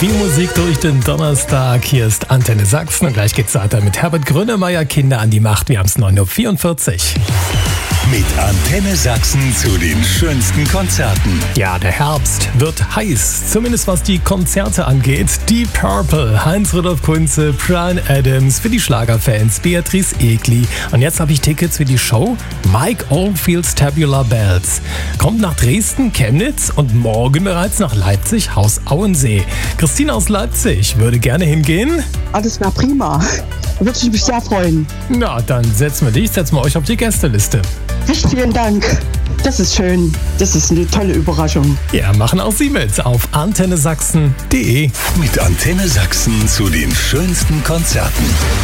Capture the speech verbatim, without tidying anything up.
Viel Musik durch den Donnerstag. Hier ist Antenne Sachsen und gleich geht's weiter mit Herbert Grönemeyer, Kinder an die Macht. Wir haben es neun Uhr vierundvierzig. Mit Antenne Sachsen zu den schönsten Konzerten. Ja, der Herbst wird heiß, zumindest was die Konzerte angeht. Deep Purple, Heinz-Rudolf Kunze, Bryan Adams, für die Schlagerfans Beatrice Egli. Und jetzt habe ich Tickets für die Show Mike Oldfield's Tabular Bells. Kommt nach Dresden, Chemnitz und morgen bereits nach Leipzig, Haus Auensee. Christine aus Leipzig würde gerne hingehen. Alles war prima. Würde ich mich sehr freuen. Na, dann setzen wir dich, setzen wir euch auf die Gästeliste. Recht vielen Dank. Das ist schön. Das ist eine tolle Überraschung. Ja, machen auch Sie mit auf antenne sachsen punkt de. Mit Antenne Sachsen zu den schönsten Konzerten.